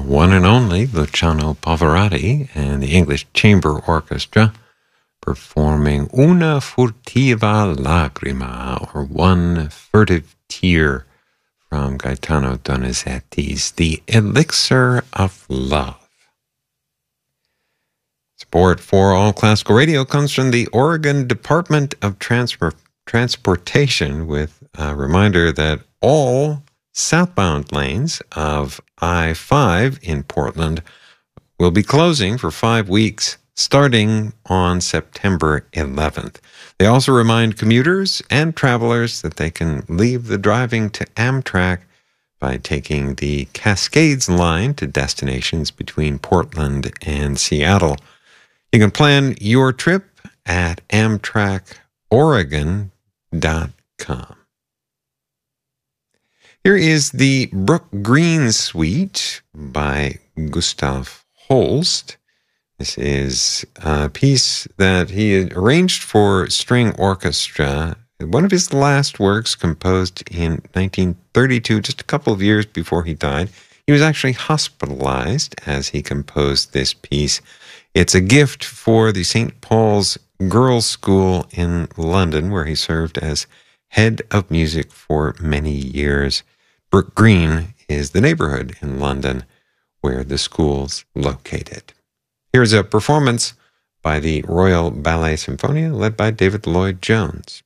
one and only Luciano Pavarotti and the English Chamber Orchestra performing Una furtiva lacrima, or One Furtive Tear, from Gaetano Donizetti's The Elixir of Love. Support for All Classical Radio comes from the Oregon Department of Transportation, with a reminder that all southbound lanes of I-5 in Portland will be closing for 5 weeks starting on September 11th. They also remind commuters and travelers that they can leave the driving to Amtrak by taking the Cascades line to destinations between Portland and Seattle. You can plan your trip at AmtrakOregon.com. Here is the Brook Green Suite by Gustav Holst. This is a piece that he had arranged for string orchestra, one of his last works, composed in 1932, just a couple of years before he died. He was actually hospitalized as he composed this piece. It's a gift for the St. Paul's Girls' School in London, where he served as head of music for many years. Brook Green is the neighborhood in London where the school's located. Here's a performance by the Royal Ballet Symphonia led by David Lloyd Jones.